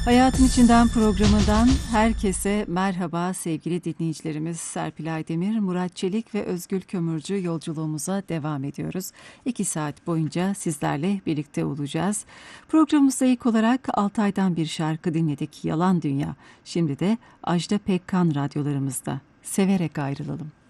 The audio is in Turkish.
Hayatın İçinden programından herkese merhaba sevgili dinleyicilerimiz. Serpil Aydemir, Murat Çelik ve Özgül Kömürcü yolculuğumuza devam ediyoruz. 2 saat boyunca sizlerle birlikte olacağız. Programımızda ilk olarak Altay'dan bir şarkı dinledik, Yalan Dünya. Şimdi de Ajda Pekkan radyolarımızda. Severek ayrılalım.